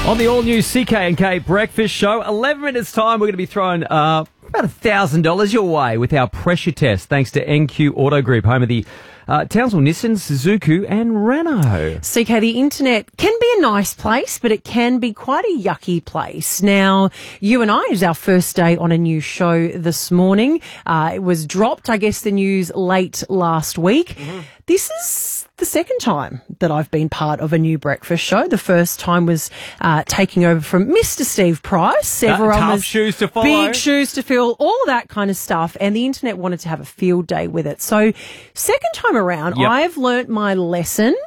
On the all-new CK&K Breakfast Show, 11 minutes time, we're going to be throwing about $1,000 your way with our pressure test, thanks to NQ Auto Group, home of the Townsville Nissan, Suzuki and Renault. CK, the internet can be a nice place, but it can be quite a yucky place. Now, you and I, it was our first day on a new show this morning. It was dropped, I guess, the news late last week. Mm-hmm. This is the second time that I've been part of a new breakfast show. The first time was taking over from Mr. Steve Price. Tough shoes to follow. Big shoes to fill, all that kind of stuff. And the internet wanted to have a field day with it. So second time around, Yep. I've learnt my lesson.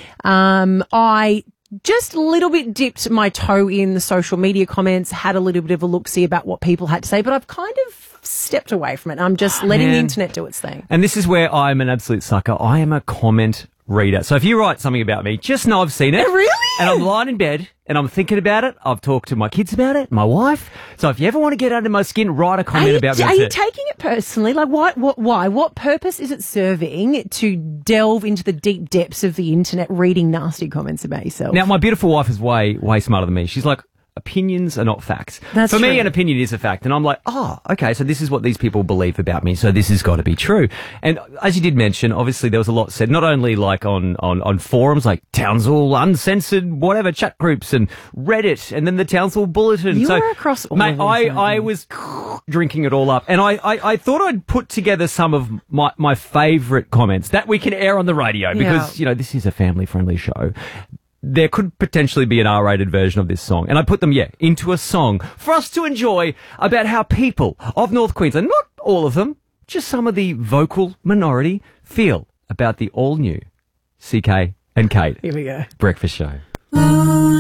I just a little bit dipped my toe in the social media comments, had a little bit of a look-see about what people had to say, but I've kind of stepped away from it. I'm just letting the internet do its thing. And this is where I'm an absolute sucker. I am a comment reader. So if you write something about me, just know I've seen it. Really? And I'm lying in bed and I'm thinking about it. I've talked to my kids about it, my wife. So if you ever want to get under my skin, write a comment about me. Are you taking it personally? Like, why? What purpose is it serving to delve into the deep depths of the internet reading nasty comments about yourself? Now, my beautiful wife is way smarter than me. She's like, opinions are not facts. That's For me, true. an opinion is a fact. And I'm like, oh, okay, so this is what these people believe about me, so this has got to be true. And as you did mention, obviously there was a lot said, not only like on forums like Townsville Uncensored, whatever, chat groups and Reddit, and then the Townsville Bulletin. You so, were across all mate, of those, I was drinking it all up. And I thought I'd put together some of my favourite comments that we can air on the radio because, you know, this is a family-friendly show. There could potentially be an R-rated version of this song. And I put them, into a song for us to enjoy about how people of North Queensland, not all of them, just some of the vocal minority, feel about the all-new CK and Kate Here we go. Breakfast Show.